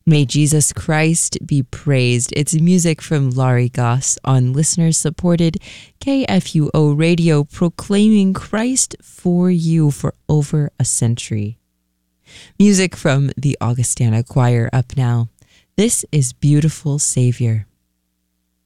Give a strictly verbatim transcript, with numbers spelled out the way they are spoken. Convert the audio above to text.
May Jesus Christ be praised. It's music from Laurie Goss on listener-supported K F U O radio, proclaiming Christ for you for over a century. Music from the Augustana Choir up now. This is Beautiful Savior.